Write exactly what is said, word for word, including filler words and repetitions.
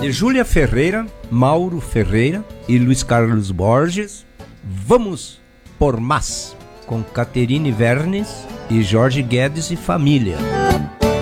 De Júlia Ferreira, Mauro Ferreira e Luiz Carlos Borges, Vamos por Mas, com Caterine Vernes e Jorge Guedes e família.